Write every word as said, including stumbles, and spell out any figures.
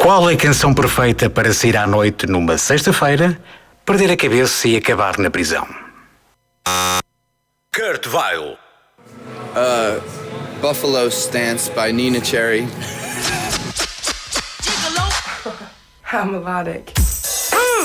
Qual é a canção perfeita para sair à noite numa sexta-feira, perder a cabeça e acabar na prisão? Kurt Weill. Uh, Buffalo Stance by Nina Cherry. I'm melodic.